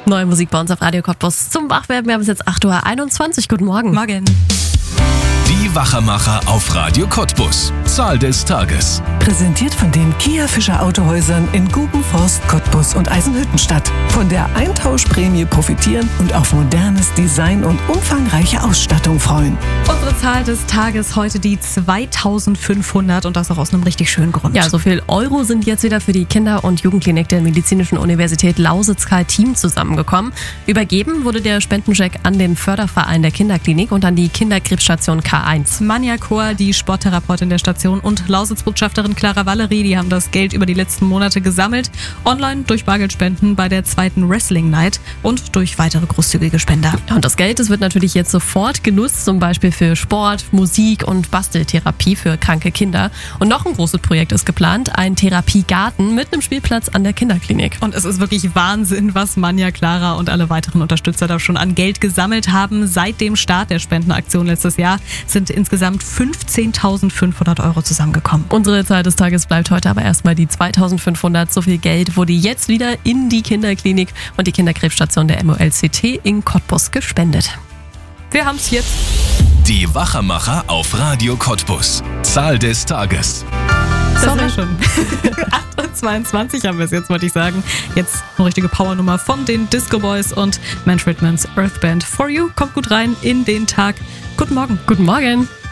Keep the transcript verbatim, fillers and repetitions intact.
Neue Musik bei uns auf Radio Cottbus zum Wachwerden. Wir haben es jetzt acht Uhr einundzwanzig. Guten Morgen. Morgen. Die Wachermacher auf Radio Cottbus. Zahl des Tages. Präsentiert von den Kia Fischer Autohäusern in Gubenforst, Cottbus und Eisenhüttenstadt. Von der Eintauschprämie profitieren und auf modernes Design und umfangreiche Ausstattung freuen. Unsere Zahl des Tages heute die zweitausendfünfhundert und das auch aus einem richtig schönen Grund. Ja, so viel Euro sind jetzt wieder für die Kinder- und Jugendklinik der Medizinischen Universität Lausitz-Karl-Team zusammengekommen. Übergeben wurde der Spendencheck an den Förderverein der Kinderklinik und an die Kinderkrebsstation K eins. Manja Kor, die Sporttherapeutin der Station, und Lausitz-Botschafterin Clara Valerie, die haben das Geld über die letzten Monate gesammelt. Online durch Bargeldspenden bei der zweiten Wrestling Night und durch weitere großzügige Spender. Und das Geld, das wird natürlich jetzt sofort genutzt, zum Beispiel für Sport, Musik und Basteltherapie für kranke Kinder. Und noch ein großes Projekt ist geplant, ein Therapiegarten mit einem Spielplatz an der Kinderklinik. Und es ist wirklich Wahnsinn, was Manja, Clara und alle weiteren Unterstützer da schon an Geld gesammelt haben. Seit dem Start der Spendenaktion letztes Jahr sind insgesamt fünfzehntausendfünfhundert Euro zusammengekommen. Unsere Zahl des Tages bleibt heute aber erstmal die zweitausendfünfhundert. So viel Geld wurde jetzt wieder in die Kinderklinik und die Kinderkrebsstation der M O L C T in Cottbus gespendet. Wir haben's jetzt. Die Wachermacher auf Radio Cottbus. Zahl des Tages. Das war schon. acht Uhr zweiundzwanzig haben wir es jetzt, wollte ich sagen. Jetzt eine richtige Powernummer von den Disco Boys und Manfred Mann's Earth Band For You. Kommt gut rein in den Tag. Guten Morgen. Guten Morgen.